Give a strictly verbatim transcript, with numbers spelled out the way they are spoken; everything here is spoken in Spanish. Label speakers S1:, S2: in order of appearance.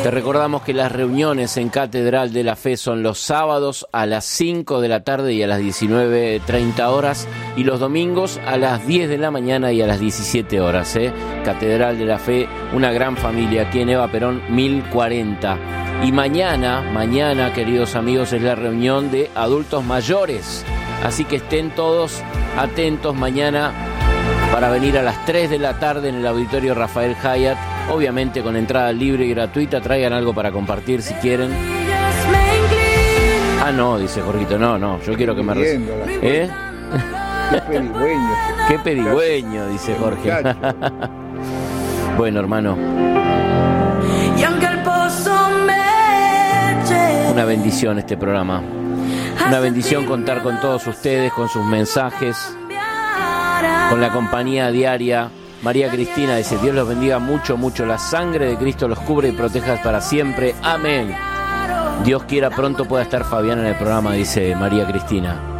S1: Te recordamos que las reuniones en Catedral de la Fe son los sábados a las cinco de la tarde y a las diecinueve treinta horas y los domingos a las diez de la mañana y a las diecisiete horas. ¿eh? Catedral de la Fe, una gran familia aquí en Eva Perón mil cuarenta. Y mañana, mañana, queridos amigos, es la reunión de adultos mayores. Así que estén todos atentos mañana para venir a las tres de la tarde en el Auditorio Rafael Hyatt, obviamente con entrada libre y gratuita. Traigan algo para compartir si quieren. Ah, no, dice Jorgito, no, no, yo quiero que me reciban. ¿Eh?
S2: Qué pedigüeño.
S1: Qué pedigüeño, dice Jorge. Bueno, hermano. Una bendición este programa. Una bendición contar con todos ustedes, con sus mensajes, con la compañía diaria. María Cristina dice: Dios los bendiga mucho, mucho. La sangre de Cristo los cubre y proteja para siempre. Amén. Dios quiera pronto pueda estar Fabián en el programa, dice María Cristina.